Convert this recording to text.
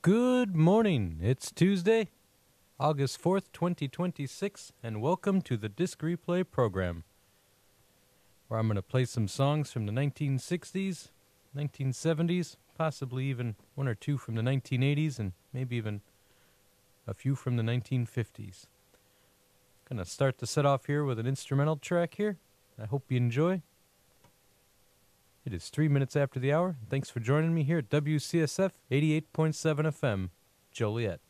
Good morning. It's Tuesday, August 4th, 2026, and welcome to the Disc Replay program, where I'm going to play some songs from the 1960s, 1970s, possibly even one or two from the 1980s, and maybe even a few from the 1950s. Going to start the set off here with an instrumental track here. I hope you enjoy. It is 3 minutes after the hour. Thanks for joining me here at WCSF 88.7 FM, Joliet.